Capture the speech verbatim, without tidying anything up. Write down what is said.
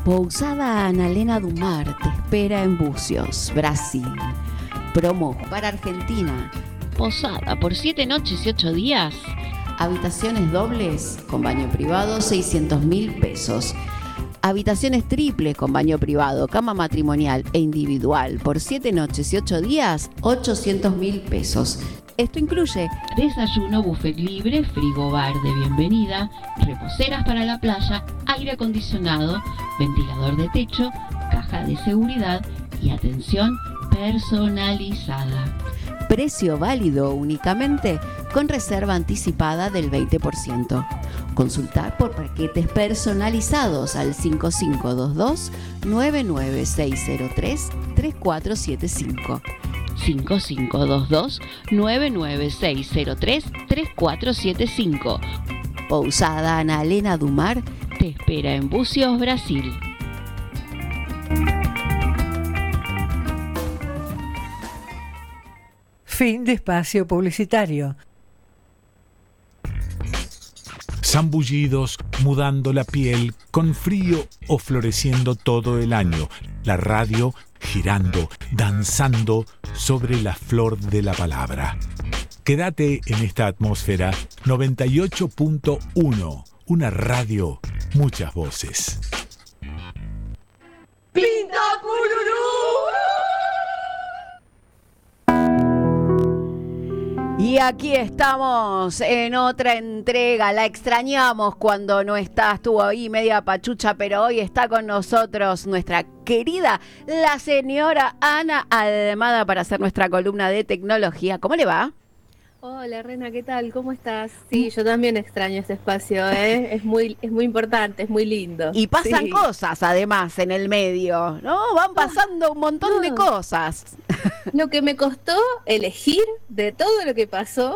Pousada Analena Dumar te espera en Bucios, Brasil. Promo para Argentina. Posada por siete noches y ocho días. Habitaciones dobles con baño privado, seiscientos mil pesos. Habitaciones triples con baño privado, cama matrimonial e individual por siete noches y ocho días, ochocientos mil pesos. Esto incluye desayuno, buffet libre, frigobar de bienvenida, reposeras para la playa, aire acondicionado, ventilador de techo, caja de seguridad y atención personalizada. Precio válido únicamente con reserva anticipada del veinte por ciento. Consultar por paquetes personalizados al cinco cinco dos dos, nueve nueve seis cero tres, tres cuatro siete cinco. cinco cinco dos dos, nueve nueve seis cero tres, tres cuatro siete cinco. Pousada Analena Dumar te espera en Bucios, Brasil. Fin de espacio publicitario. Zambullidos, mudando la piel, con frío o floreciendo todo el año. La radio girando, danzando sobre la flor de la palabra. Quédate en esta atmósfera noventa y ocho punto uno. Una radio, muchas voces. ¡Pinta Cururú! Y aquí estamos en otra entrega. La extrañamos cuando no está, estuvo ahí media pachucha, pero hoy está con nosotros nuestra querida, la señora Ana Almada, para hacer nuestra columna de tecnología. ¿Cómo le va? Hola Rena, ¿qué tal? ¿Cómo estás? Sí, yo también extraño este espacio, ¿eh? Es muy, es muy importante, es muy lindo. Y pasan sí. cosas además en el medio, ¿no? Van pasando un montón no. de cosas. Lo que me costó elegir de todo lo que pasó